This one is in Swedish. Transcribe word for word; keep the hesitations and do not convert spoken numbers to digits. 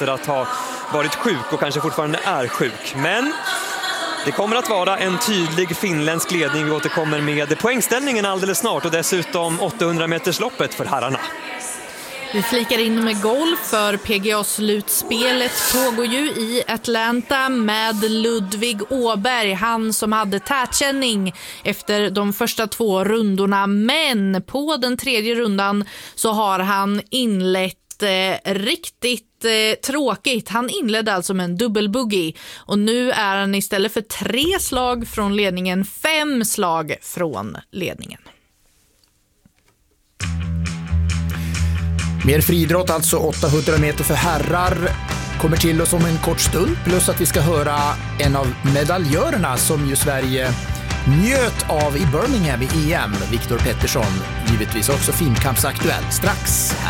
efter att ha varit sjuk och kanske fortfarande är sjuk. Men det kommer att vara en tydlig finländsk ledning. Vi återkommer med poängställningen alldeles snart och dessutom åttahundra meters loppet för herrarna. Vi flikar in med golf för P G A-slutspelet pågår ju i Atlanta med Ludvig Åberg, han som hade tätkänning efter de första två rundorna, men på den tredje rundan så har han inlett eh, riktigt eh, tråkigt. Han inledde alltså med en dubbelbogey och nu är han istället för tre slag från ledningen fem slag från ledningen. Mer friidrott, alltså åttahundra meter för herrar, kommer till oss om en kort stund. Plus att vi ska höra en av medaljörerna som ju Sverige njöt av i Birmingham i E M, Viktor Pettersson. Givetvis också finkampsaktuell strax här.